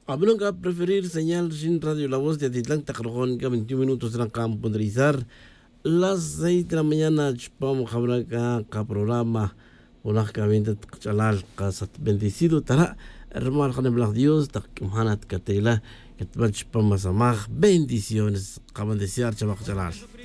Hablan que preferir señal sin radio La Voz de Atitlán, Tacrojón, que 21 minutos en campo puntualizar las 6 de la mañana. Vamos a hablar que programa unas que 20 chalal casa bendecido tara hermano con Dios tak manat katela que te va a masamag bendiciones que bendecir chalal.